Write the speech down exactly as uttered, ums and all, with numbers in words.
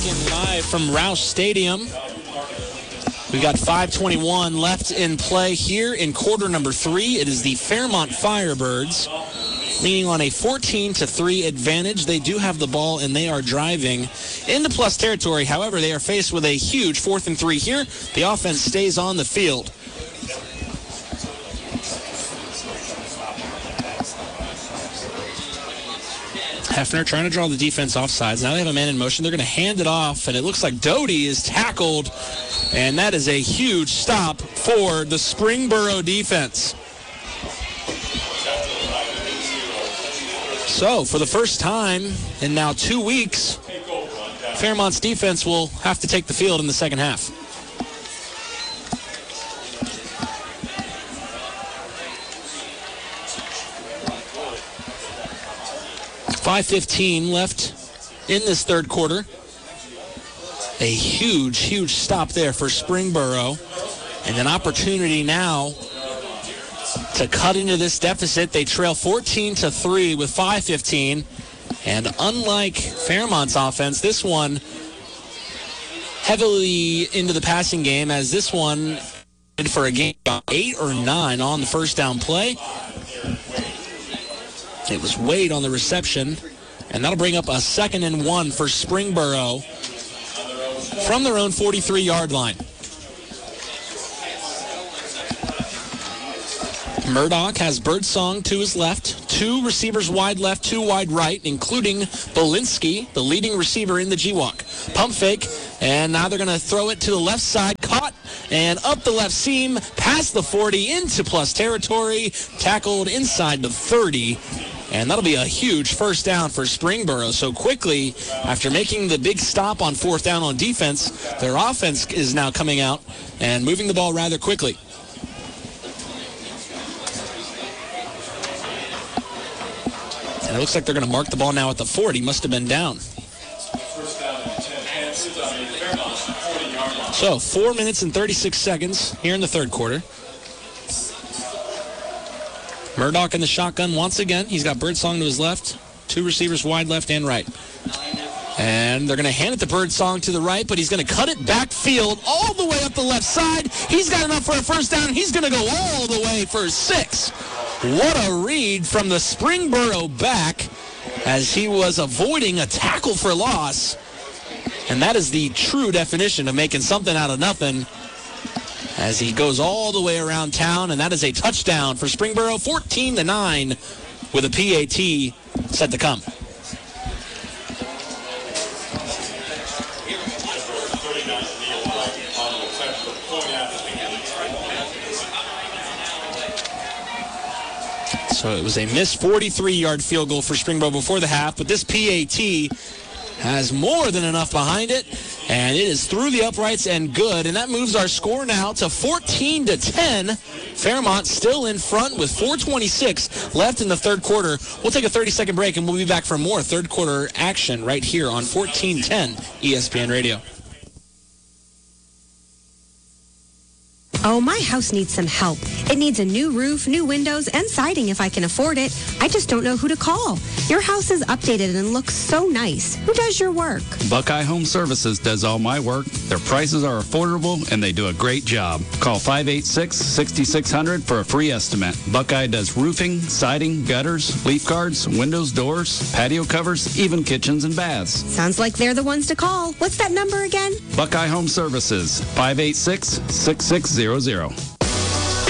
Live from Roush Stadium. We've got five twenty-one left in play here in quarter number three. It is the Fairmont Firebirds leaning on a fourteen to three advantage. They do have the ball, and they are driving into plus territory. However, they are faced with a huge fourth and three here. The offense stays on the field. Hefner trying to draw the defense off sides. Now they have a man in motion. They're going to hand it off, and it looks like Doty is tackled, and that is a huge stop for the Springboro defense. So, for the first time in now two weeks, Fairmont's defense will have to take the field in the second half. five fifteen left in this third quarter. A huge, huge stop there for Springboro. And an opportunity now to cut into this deficit. They trail fourteen to three with five fifteen. And unlike Fairmont's offense, this one heavily into the passing game, as this one for a game of eight or nine on the first down play. It was Wade on the reception, and that'll bring up a second and one for Springboro from their own forty-three-yard line. Murdoch has Birdsong to his left, two receivers wide left, two wide right, including Belinsky, the leading receiver in the G-Walk. Pump fake, and now they're going to throw it to the left side, caught, and up the left seam, past the forty, into plus territory, tackled inside the thirty. And that'll be a huge first down for Springboro. So quickly, after making the big stop on fourth down on defense, their offense is now coming out and moving the ball rather quickly. And it looks like they're going to mark the ball now at the forty. Must have been down. So four minutes and thirty-six seconds here in the third quarter. Murdoch in the shotgun once again. He's got Birdsong to his left. Two receivers wide left and right. And they're going to hand it to Birdsong to the right, but he's going to cut it backfield all the way up the left side. He's got enough for a first down. He's going to go all the way for six. What a read from the Springboro back as he was avoiding a tackle for loss. And that is the true definition of making something out of nothing, as he goes all the way around town, and that is a touchdown for Springboro, fourteen to nine, with a P A T set to come. So it was a missed forty-three-yard field goal for Springboro before the half, but this P A T has more than enough behind it, and it is through the uprights and good, and that moves our score now to fourteen to ten. Fairmont still in front with four twenty-six left in the third quarter. We'll take a thirty-second break, and we'll be back for more third quarter action right here on fourteen ten E S P N Radio. Oh, my house needs some help. It needs a new roof, new windows, and siding if I can afford it. I just don't know who to call. Your house is updated and looks so nice. Who does your work? Buckeye Home Services does all my work. Their prices are affordable, and they do a great job. Call five eight six, six six zero zero for a free estimate. Buckeye does roofing, siding, gutters, leaf guards, windows, doors, patio covers, even kitchens and baths. Sounds like they're the ones to call. What's that number again? Buckeye Home Services, five eight six, six six zero zero.